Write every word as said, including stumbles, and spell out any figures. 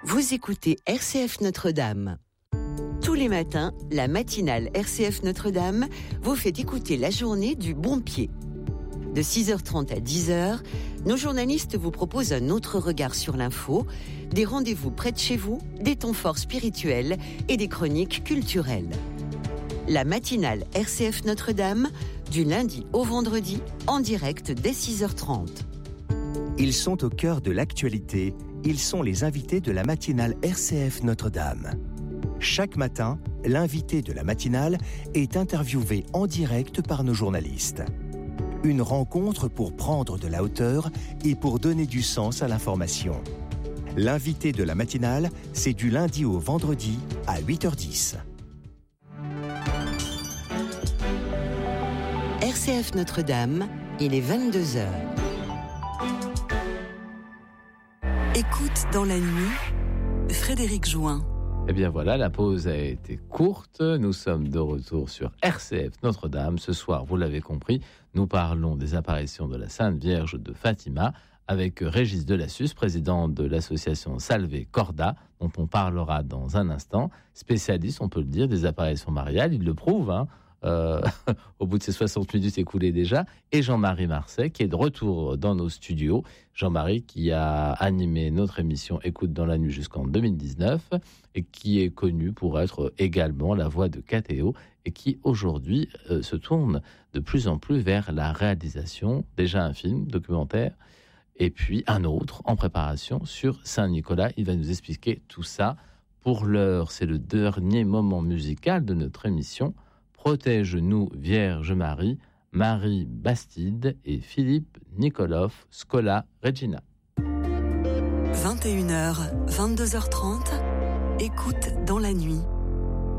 Vous écoutez R C F Notre-Dame. Tous les matins, la matinale R C F Notre-Dame vous fait écouter la journée du bon pied. De six heures trente à dix heures, nos journalistes vous proposent un autre regard sur l'info, des rendez-vous près de chez vous, des temps forts spirituels et des chroniques culturelles. La matinale R C F Notre-Dame, du lundi au vendredi, en direct dès six heures trente. Ils sont au cœur de l'actualité. Ils sont les invités de la matinale R C F Notre-Dame. Chaque matin, l'invité de la matinale est interviewé en direct par nos journalistes. Une rencontre pour prendre de la hauteur et pour donner du sens à l'information. L'invité de la matinale, c'est du lundi au vendredi à huit heures dix. R C F Notre-Dame, il est vingt-deux heures. Écoute dans la nuit, Frédéric Join. Eh bien voilà, la pause a été courte. Nous sommes de retour sur R C F Notre-Dame. Ce soir, vous l'avez compris, nous parlons des apparitions de la Sainte Vierge de Fatima avec Régis Delassus, président de l'association Salve Corda, dont on parlera dans un instant. Spécialiste, on peut le dire, des apparitions mariales. Il le prouve, hein, euh, au bout de ces soixante minutes écoulées déjà. Et Jean-Marie Marseille, qui est de retour dans nos studios. Jean-Marie qui a animé notre émission Écoute dans la nuit jusqu'en deux mille dix-neuf et qui est connu pour être également la voix de Catéo et qui aujourd'hui euh, se tourne de plus en plus vers la réalisation, déjà un film documentaire et puis un autre en préparation sur Saint-Nicolas. Il va nous expliquer tout ça. Pour l'heure, c'est le dernier moment musical de notre émission. Protège-nous Vierge Marie, Marie Bastide et Philippe Nikolov, Scola Regina. vingt et une heures, vingt-deux heures trente, écoute dans la nuit.